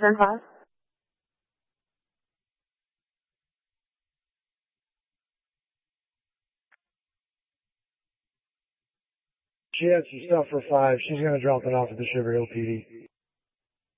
turn 5. She has some stuff for 5. She's going to drop it off at the Sugar Hill PD.